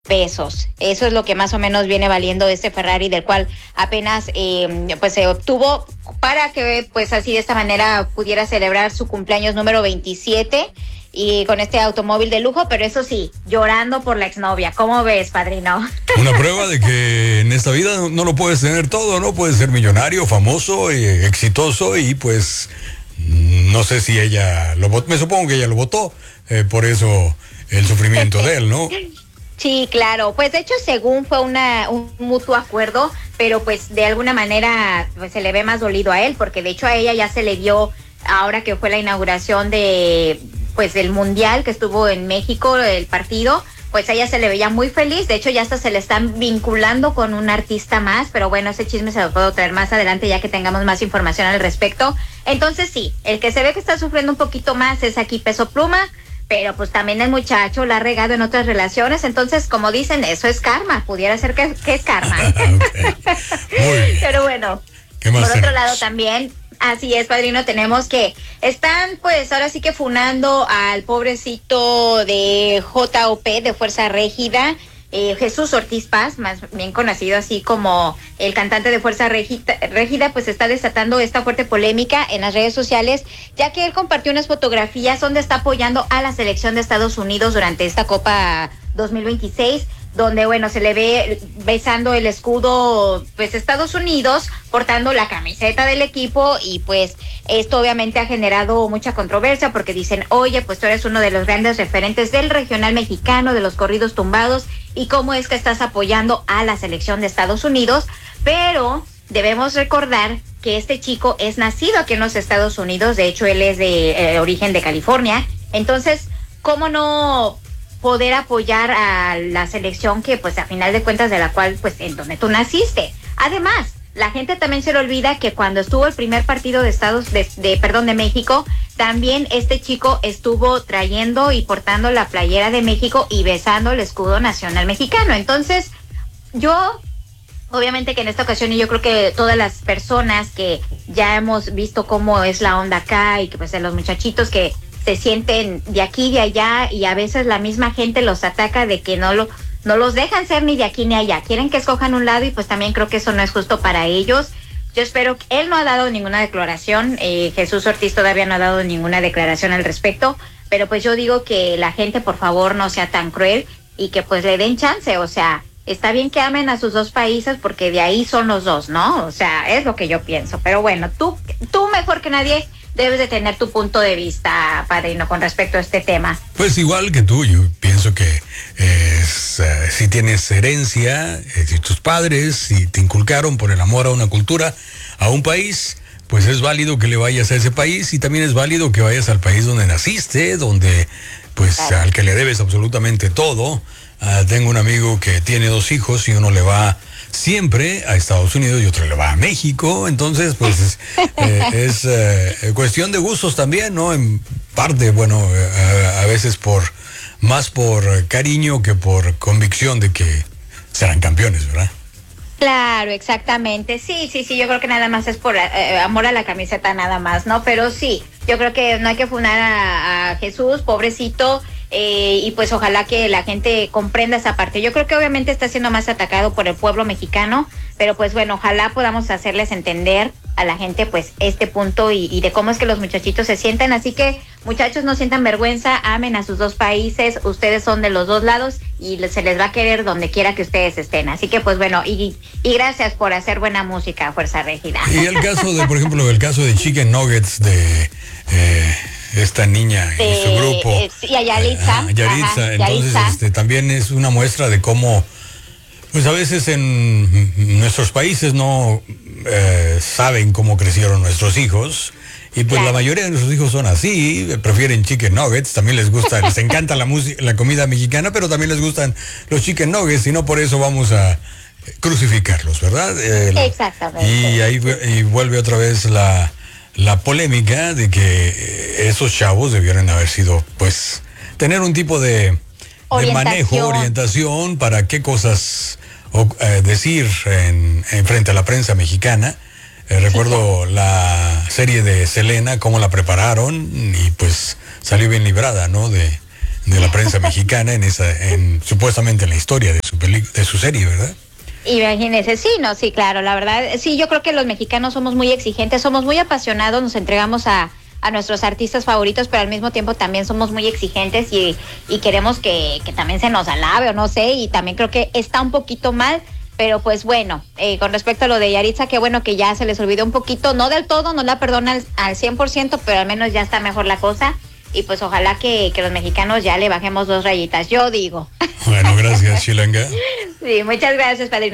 pesos. Eso es lo que más o menos viene valiendo este Ferrari, del cual apenas pues se obtuvo para que pues así de esta manera pudiera celebrar su cumpleaños número 27 y con este automóvil de lujo, pero eso sí, llorando por la exnovia. ¿Cómo ves, padrino? Una prueba de que en esta vida no lo puedes tener todo, ¿no? Puedes ser millonario, famoso, exitoso y pues no sé si ella lo votó, me supongo que ella lo votó, por eso el sufrimiento de él, ¿no? Sí, claro. Pues de hecho, según fue un mutuo acuerdo, pero pues de alguna manera pues se le ve más dolido a él, porque de hecho a ella ya se le dio, ahora que fue la inauguración de pues del Mundial que estuvo en México, el partido, pues a ella se le veía muy feliz. De hecho, ya hasta se le están vinculando con un artista más, pero bueno, ese chisme se lo puedo traer más adelante ya que tengamos más información al respecto. Entonces sí, el que se ve que está sufriendo un poquito más es aquí Peso Pluma, pero pues también el muchacho la ha regado en otras relaciones, entonces como dicen, eso es karma, pudiera ser que es karma. Okay. Muy bien. Pero bueno, ¿Qué más por otro tenemos? lado también, así es, padrino, tenemos que están pues ahora sí que funando al pobrecito de JOP, de Fuerza Régida, Jesús Ortiz Paz, más bien conocido así como el cantante de Fuerza Régida, pues está desatando esta fuerte polémica en las redes sociales, ya que él compartió unas fotografías donde está apoyando a la selección de Estados Unidos durante esta Copa 2026, donde bueno, se le ve besando el escudo pues Estados Unidos, portando la camiseta del equipo, y pues esto obviamente ha generado mucha controversia porque dicen, oye, pues tú eres uno de los grandes referentes del regional mexicano, de los corridos tumbados, y cómo es que estás apoyando a la selección de Estados Unidos. Pero debemos recordar que este chico es nacido aquí en los Estados Unidos, de hecho él es de origen de California, entonces, ¿cómo no poder apoyar a la selección que pues a final de cuentas de la cual pues en donde tú naciste? Además, la gente también se le olvida que cuando estuvo el primer partido de México, también este chico estuvo trayendo y portando la playera de México y besando el escudo nacional mexicano. Entonces, yo obviamente que en esta ocasión, y yo creo que todas las personas que ya hemos visto cómo es la onda acá, y que pues de los muchachitos que se sienten de aquí y de allá, y a veces la misma gente los ataca de que no los dejan ser ni de aquí ni allá, quieren que escojan un lado, y pues también creo que eso no es justo para ellos. Yo espero que él no ha dado ninguna declaración, Jesús Ortiz todavía no ha dado ninguna declaración al respecto, pero pues yo digo que la gente por favor no sea tan cruel y que pues le den chance. O sea, está bien que amen a sus dos países porque de ahí son los dos, ¿no? O sea, es lo que yo pienso. Pero bueno, tú mejor que nadie debes de tener tu punto de vista, padrino, con respecto a este tema. Pues igual que tú, yo pienso que si tienes herencia, si tus padres, si te inculcaron por el amor a una cultura, a un país, pues es válido que le vayas a ese país, y también es válido que vayas al país donde naciste, donde pues claro, al que le debes absolutamente todo. Tengo un amigo que tiene 2 hijos y uno le va siempre a Estados Unidos y otro le va a México, entonces pues es cuestión de gustos también, ¿no? En parte, bueno, a veces más por cariño que por convicción de que serán campeones, ¿verdad? Claro, exactamente. Sí, yo creo que nada más es por amor a la camiseta nada más, ¿no? Pero sí, yo creo que no hay que funar a Jesús, pobrecito, y pues ojalá que la gente comprenda esa parte. Yo creo que obviamente está siendo más atacado por el pueblo mexicano, pero pues bueno, ojalá podamos hacerles entender a la gente pues este punto y de cómo es que los muchachitos se sienten. Así que muchachos, no sientan vergüenza, amen a sus dos países, ustedes son de los dos lados y se les va a querer donde quiera que ustedes estén. Así que pues bueno, y gracias por hacer buena música, Fuerza Régida. Y el caso de, por ejemplo, el caso de Chicken Nuggets de esta niña y su grupo. Sí, a Yalitza. Yalitza. Entonces, también es una muestra de cómo, pues a veces en nuestros países no saben cómo crecieron nuestros hijos. Y pues claro, la mayoría de nuestros hijos son así, prefieren chicken nuggets, también les gusta, les encanta la comida mexicana, pero también les gustan los chicken nuggets, y no por eso vamos a crucificarlos, ¿verdad? Exactamente. Y ahí vuelve otra vez la polémica de que esos chavos debieron haber sido, pues, tener un tipo de manejo, orientación para qué cosas decir en frente a la prensa mexicana. Recuerdo la serie de Selena, cómo la prepararon, y pues salió bien librada, ¿no? De de la prensa mexicana supuestamente en la historia de su serie, ¿verdad? Imagínese, sí, no, sí, claro, la verdad, sí, yo creo que los mexicanos somos muy exigentes, somos muy apasionados, nos entregamos a nuestros artistas favoritos, pero al mismo tiempo también somos muy exigentes y queremos que también se nos alabe o no sé, y también creo que está un poquito mal, pero pues bueno, con respecto a lo de Yaritza, qué bueno que ya se les olvidó un poquito, no del todo, no la perdona al 100%, pero al menos ya está mejor la cosa, y pues ojalá que los mexicanos ya le bajemos 2 rayitas, yo digo. Bueno, gracias, Chilanga. Sí, muchas gracias, padrino.